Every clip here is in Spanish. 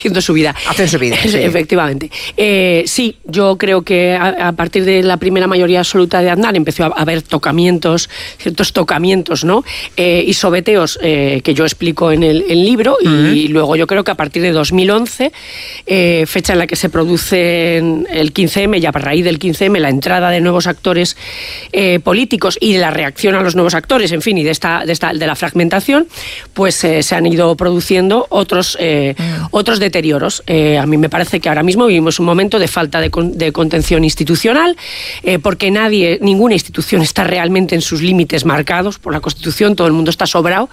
haciendo su vida. Hacen su vida, sí. Efectivamente. Sí, yo creo que a partir de la primera mayoría absoluta de Aznar empezó a haber ciertos tocamientos, ¿no? Y sobeteos que yo explico en el libro, y luego yo creo que a partir de 2011, fecha en la que se produce el 15M, ya a raíz del 15M, la entrada de nuevos actores políticos y de la reacción a los nuevos actores, en fin, y de la fragmentación, pues se han ido produciendo otros deterioros. A mí me parece que ahora mismo vivimos un momento de falta de contención institucional, porque ninguna institución está realmente en sus límites marcados por la Constitución, todo el mundo está sobrado,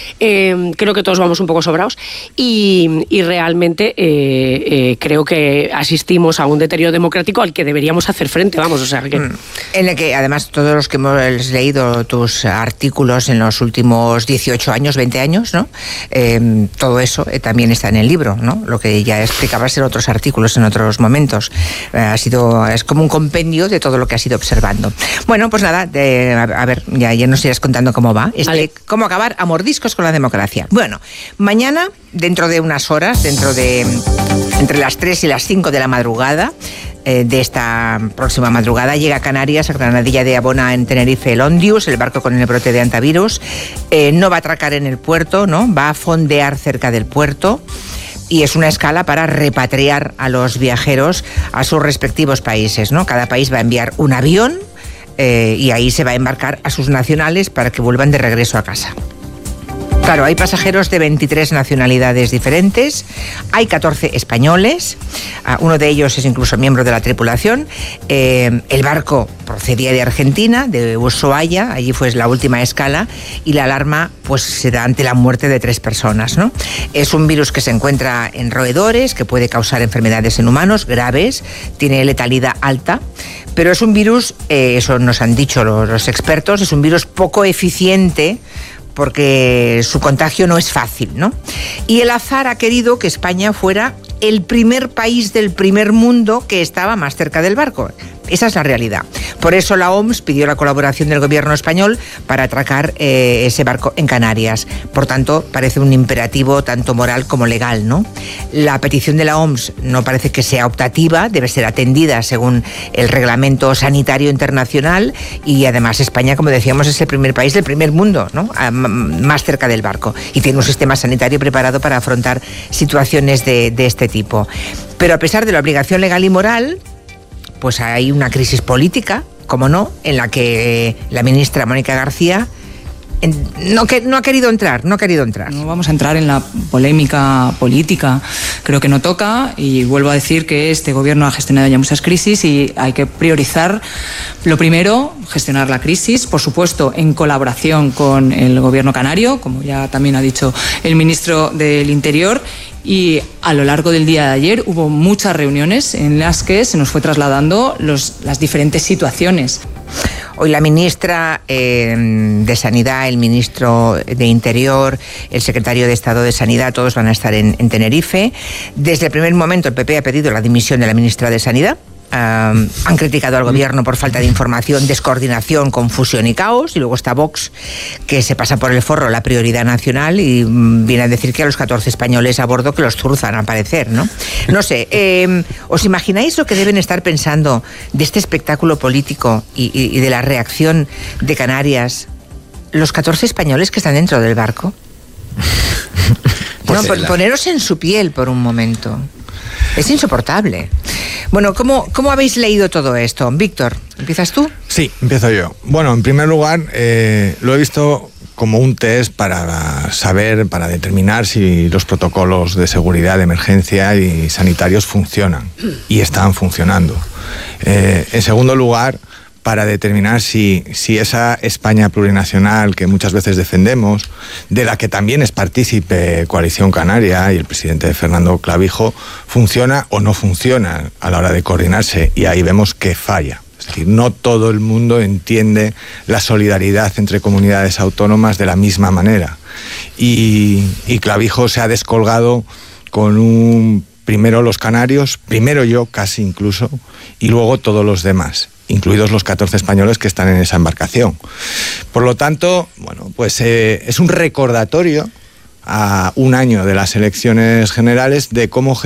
creo que todos vamos un poco sobrados, y realmente creo que asistimos a un deterioro democrático al que deberíamos hacer frente, vamos, o sea que... En el que además todos los que hemos leído tus artículos en los últimos 18 años, 20 años, ¿no? Todo eso también está en el libro, ¿no? Lo que ya explicabas en otros artículos, en otros momentos. Es como un compendio de todo lo que has ido observando. Bueno, pues nada, a ver, ya nos irás contando cómo va. Cómo acabar a mordiscos con la democracia. Bueno, mañana, dentro de unas horas, entre las 3 y las 5 de la madrugada, de esta próxima madrugada, llega a Canarias, a Granadilla de Abona, en Tenerife, el Ondius, el barco con el brote de hantavirus. No va a atracar en el puerto, ¿no? Va a fondear cerca del puerto, y es una escala para repatriar a los viajeros a sus respectivos países, ¿no? Cada país va a enviar un avión y ahí se va a embarcar a sus nacionales para que vuelvan de regreso a casa. Claro, hay pasajeros de 23 nacionalidades diferentes, hay 14 españoles, uno de ellos es incluso miembro de la tripulación. El barco procedía de Argentina, de Ushuaia, allí fue la última escala, y la alarma pues se da ante la muerte de 3 personas, ¿no? Es un virus que se encuentra en roedores, que puede causar enfermedades en humanos graves, tiene letalidad alta, pero es un virus, eso nos han dicho los expertos, es un virus poco eficiente, porque su contagio no es fácil, ¿no? Y el azar ha querido que España fuera el primer país del primer mundo que estaba más cerca del barco. Esa es la realidad. Por eso la OMS pidió la colaboración del gobierno español para atracar ese barco en Canarias. Por tanto, parece un imperativo tanto moral como legal, ¿no? La petición de la OMS no parece que sea optativa, debe ser atendida según el reglamento sanitario internacional, y además España, como decíamos, es el primer país del primer mundo, ¿no? Más cerca del barco, y tiene un sistema sanitario preparado para afrontar situaciones de este tipo. Pero a pesar de la obligación legal y moral, pues hay una crisis política, como no, en la que la ministra Mónica García no ha querido entrar. No vamos a entrar en la polémica política, creo que no toca, y vuelvo a decir que este gobierno ha gestionado ya muchas crisis y hay que priorizar, lo primero, gestionar la crisis, por supuesto en colaboración con el gobierno canario, como ya también ha dicho el ministro del Interior. Y a lo largo del día de ayer hubo muchas reuniones en las que se nos fue trasladando las diferentes situaciones. Hoy la ministra de Sanidad, el ministro de Interior, el secretario de Estado de Sanidad, todos van a estar en Tenerife. Desde el primer momento el PP ha pedido la dimisión de la ministra de Sanidad. Han criticado al gobierno por falta de información, descoordinación, confusión y caos. Y luego está Vox, que se pasa por el forro la prioridad nacional y viene a decir que a los 14 españoles a bordo que los truzan, al parecer, ¿no? No sé, ¿os imagináis lo que deben estar pensando de este espectáculo político y de la reacción de Canarias los 14 españoles que están dentro del barco? Pues no, poneros en su piel por un momento. Es insoportable. Bueno, ¿cómo habéis leído todo esto? Víctor, ¿empiezas tú? Sí, empiezo yo. Bueno, en primer lugar, lo he visto como un test para saber, para determinar si los protocolos de seguridad, de emergencia y sanitarios funcionan. Y están funcionando. En segundo lugar, para determinar si esa España plurinacional que muchas veces defendemos, de la que también es partícipe Coalición Canaria y el presidente Fernando Clavijo, funciona o no funciona a la hora de coordinarse, y ahí vemos que falla. Es decir, no todo el mundo entiende la solidaridad entre comunidades autónomas de la misma manera. Y Clavijo se ha descolgado con primero los canarios, primero yo casi incluso, y luego todos los demás, incluidos los 14 españoles que están en esa embarcación. Por lo tanto, bueno, pues es un recordatorio a un año de las elecciones generales de cómo